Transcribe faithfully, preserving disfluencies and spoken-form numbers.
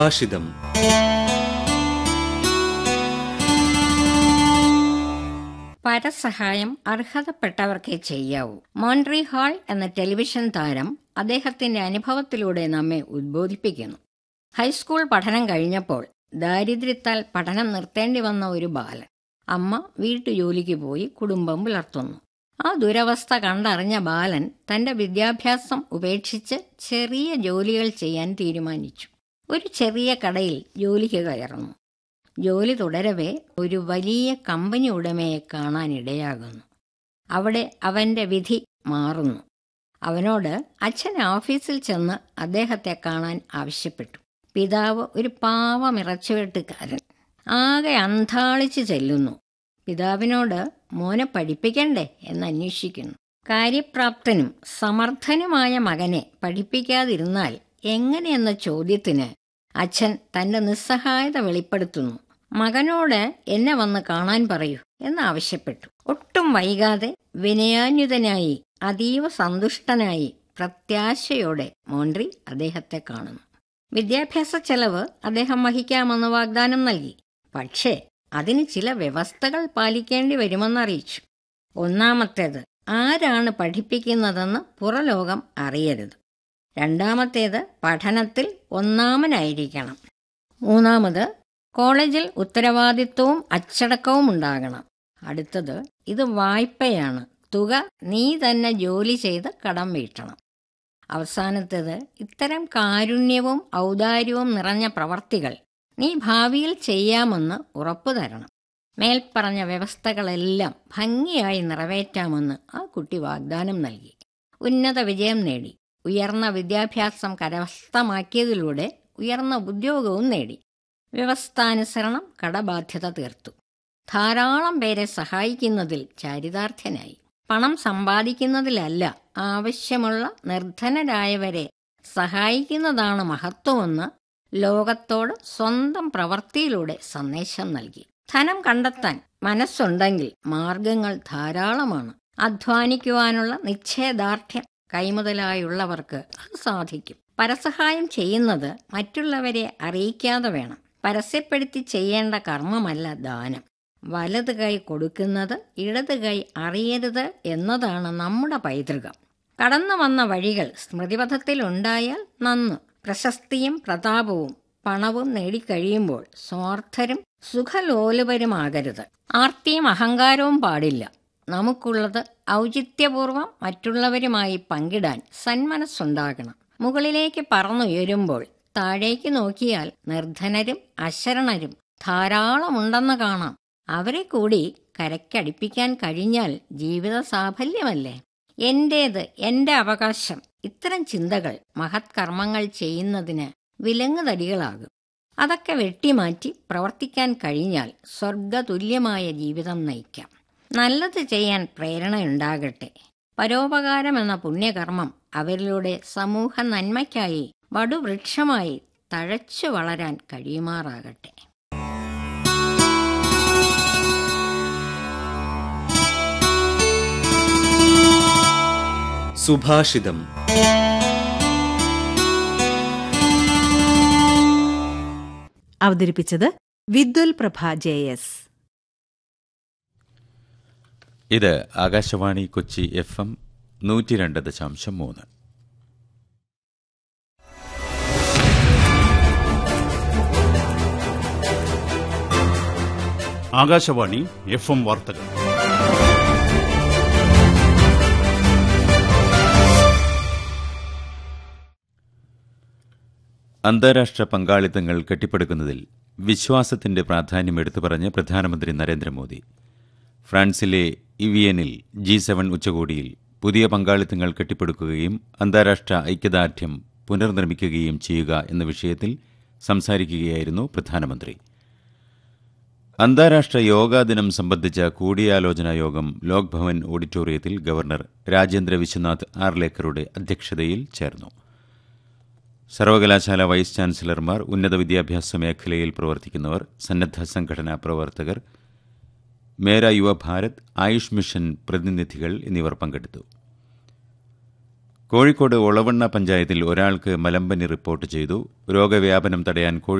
ഭാഷിതം. പരസഹായം അർഹതപ്പെട്ടവർക്കേ ചെയ്യാവൂ. മോൺട്രി ഹാൾ എന്ന ടെലിവിഷൻ താരം അദ്ദേഹത്തിന്റെ അനുഭവത്തിലൂടെ നമ്മെ ഉദ്ബോധിപ്പിക്കുന്നു. ഹൈസ്കൂൾ പഠനം കഴിഞ്ഞപ്പോൾ ദാരിദ്ര്യത്താൽ പഠനം നിർത്തേണ്ടി വന്ന ഒരു ബാലൻ. അമ്മ വീട്ടുജോലിക്ക് പോയി കുടുംബം പുലർത്തുന്നു. ആ ദുരവസ്ഥ കണ്ടറിഞ്ഞ ബാലൻ തന്റെ വിദ്യാഭ്യാസം ഉപേക്ഷിച്ച് ചെറിയ ജോലികൾ ചെയ്യാൻ തീരുമാനിച്ചു. ഒരു ചെറിയ കടയിൽ ജോലിക്ക് കയറുന്നു. ജോലി തുടരവേ ഒരു വലിയ കമ്പനി ഉടമയെ കാണാനിടയാകുന്നു. അവിടെ അവന്റെ വിധി മാറുന്നു. അവനോട് അച്ഛൻ ഓഫീസിൽ ചെന്ന് അദ്ദേഹത്തെ കാണാൻ ആവശ്യപ്പെട്ടു. പിതാവ് ഒരു പാവമിറച്ചുവെട്ടുകാരൻ. ആകെ അന്താളിച്ച് ചെല്ലുന്നു. പിതാവിനോട് മോനെ പഠിപ്പിക്കണ്ടേ എന്ന് അന്വേഷിക്കുന്നു. കാര്യപ്രാപ്തനും സമർത്ഥനുമായ മകനെ പഠിപ്പിക്കാതിരുന്നാൽ എങ്ങനെയെന്ന ചോദ്യത്തിന് അച്ഛൻ തന്റെ നിസ്സഹായത വെളിപ്പെടുത്തുന്നു. മകനോട് എന്നെ വന്ന് കാണാൻ പറയൂ എന്നാവശ്യപ്പെട്ടു. ഒട്ടും വൈകാതെ വിനയാന്വിതനായി അതീവ സന്തുഷ്ടനായി പ്രത്യാശയോടെ മോൺട്രി അദ്ദേഹത്തെ കാണുന്നു. വിദ്യാഭ്യാസ ചെലവ് അദ്ദേഹം വഹിക്കാമെന്ന് വാഗ്ദാനം നൽകി. പക്ഷേ അതിന് ചില വ്യവസ്ഥകൾ പാലിക്കേണ്ടി വരുമെന്നറിയിച്ചു. ഒന്നാമത്തേത്, ആരാണ് പഠിപ്പിക്കുന്നതെന്ന് പുറലോകം അറിയരുത്. രണ്ടാമത്തേത്, പഠനത്തിൽ ഒന്നാമനായിരിക്കണം. മൂന്നാമത്, കോളേജിൽ ഉത്തരവാദിത്വവും അച്ചടക്കവും ഉണ്ടാകണം. അടുത്തത്, ഇത് വായ്പയാണ്, തുക നീ തന്നെ ജോലി ചെയ്ത് കടം വീട്ടണം. അവസാനത്തേത്, ഇത്തരം കാരുണ്യവും ഔദാര്യവും നിറഞ്ഞ പ്രവർത്തികൾ നീ ഭാവിയിൽ ചെയ്യാമെന്ന് ഉറപ്പു തരണം. മേൽപ്പറഞ്ഞ വ്യവസ്ഥകളെല്ലാം ഭംഗിയായി നിറവേറ്റാമെന്ന് ആ കുട്ടി വാഗ്ദാനം നൽകി. ഉന്നത വിജയം നേടി. ഉയർന്ന വിദ്യാഭ്യാസം കരസ്ഥമാക്കിയതിലൂടെ ഉയർന്ന ഉദ്യോഗവും നേടി. വ്യവസ്ഥാനുസരണം കടബാധ്യത തീർത്തു. ധാരാളം പേരെ സഹായിക്കുന്നതിൽ ചാരിതാർത്ഥ്യനായി. പണം സമ്പാദിക്കുന്നതിലല്ല, ആവശ്യമുള്ള നിർധനരായവരെ സഹായിക്കുന്നതാണ് മഹത്വമെന്ന് ലോകത്തോട് സ്വന്തം പ്രവൃത്തിയിലൂടെ സന്ദേശം നൽകി. ധനം കണ്ടെത്താൻ മനസ്സുണ്ടെങ്കിൽ മാർഗങ്ങൾ ധാരാളമാണ്. അധ്വാനിക്കുവാനുള്ള നിശ്ചയദാർഢ്യം കൈമുതലായുള്ളവർക്ക് അത് സാധിക്കും. പരസഹായം ചെയ്യുന്നത് മറ്റുള്ളവരെ അറിയിക്കാതെ വേണം. പരസ്യപ്പെടുത്തി ചെയ്യേണ്ട കർമ്മമല്ല ദാനം. വലത് കൈ കൊടുക്കുന്നത് ഇടത് കൈ അറിയരുത് എന്നതാണ് നമ്മുടെ പൈതൃകം. കടന്നു വന്ന വഴികൾ സ്മൃതിപഥത്തിലുണ്ടായാൽ നന്ന്. പ്രശസ്തിയും പ്രതാപവും പണവും നേടിക്കഴിയുമ്പോൾ സ്വാർത്ഥരും സുഖലോലുപരുമാകരുത്. ആർത്തിയും അഹങ്കാരവും പാടില്ല. നമുക്കുള്ളത് ഔചിത്യപൂർവം മറ്റുള്ളവരുമായി പങ്കിടാൻ സന്മനസ്സുണ്ടാകണം. മുകളിലേക്ക് പറന്നുയരുമ്പോൾ താഴേക്ക് നോക്കിയാൽ നിർധനരും അശരണരും ധാരാളമുണ്ടെന്ന് കാണാം. അവരെ കൂടി കരയ്ക്കടിപ്പിക്കാൻ കഴിഞ്ഞാൽ ജീവിത സാഫല്യമല്ലേ? എന്റേത്, എന്റെ അവകാശം, ഇത്തരം ചിന്തകൾ മഹത് കർമ്മങ്ങൾ ചെയ്യുന്നതിന് വിലങ്ങുതടികളാകും. അതൊക്കെ വെട്ടിമാറ്റി പ്രവർത്തിക്കാൻ കഴിഞ്ഞാൽ സ്വർഗതുല്യമായ ജീവിതം നയിക്കാം. നല്ലത് ചെയ്യാൻ പ്രേരണയുണ്ടാകട്ടെ. പരോപകാരം എന്ന പുണ്യകർമ്മം അവരിലൂടെ സമൂഹ നന്മയ്ക്കായി വടുവൃക്ഷമായി തഴച്ചു വളരാൻ കഴിയുമാറാകട്ടെ. സുഭാഷിതം. അവതരിപ്പിച്ചത് വിദ്വൽ പ്രഭ ജെ എസ്. ഇത് ആകാശവാണി കൊച്ചി എഫ് എം നൂറ്റി രണ്ട് ദശാംശം മൂന്ന്. ആകാശവാണി എഫ് എം വാർത്തകൾ. അന്താരാഷ്ട്ര പങ്കാളിത്തങ്ങൾ കെട്ടിപ്പടുക്കുന്നതിൽ വിശ്വാസത്തിന്റെ പ്രാധാന്യം എടുത്തു പറഞ്ഞ് പ്രധാനമന്ത്രി നരേന്ദ്രമോദി ഫ്രാൻസിലെ ഇവിയനിൽ ജി സെവൻ ഉച്ചകോടിയിൽ പുതിയ പങ്കാളിത്തങ്ങൾ കെട്ടിപ്പടുക്കുകയും അന്താരാഷ്ട്ര ഐക്യദാർഢ്യം പുനർനിർമ്മിക്കുകയും ചെയ്യുക എന്ന വിഷയത്തിൽ സംസാരിക്കുകയായിരുന്നു പ്രധാനമന്ത്രി. അന്താരാഷ്ട്ര യോഗാ ദിനം സംബന്ധിച്ച കൂടിയാലോചനാ യോഗം ലോക് ഭവൻ ഓഡിറ്റോറിയത്തിൽ ഗവർണർ രാജേന്ദ്ര വിശ്വനാഥ് ആർലേക്കറുടെ അധ്യക്ഷതയിൽ ചേർന്നു. സർവകലാശാല വൈസ് ചാൻസലർമാർ, ഉന്നത വിദ്യാഭ്യാസ മേഖലയിൽ പ്രവർത്തിക്കുന്നവർ, സന്നദ്ധ സംഘടനാ പ്രവർത്തകർ, മേര യുവഭാരത്, ആയുഷ് മിഷൻ പ്രതിനിധികൾ എന്നിവർ പങ്കെടുത്തു. കോഴിക്കോട് ഒളവണ്ണ പഞ്ചായത്തിൽ ഒരാൾക്ക് മലമ്പനി റിപ്പോർട്ട് ചെയ്തു. രോഗവ്യാപനം തടയാൻ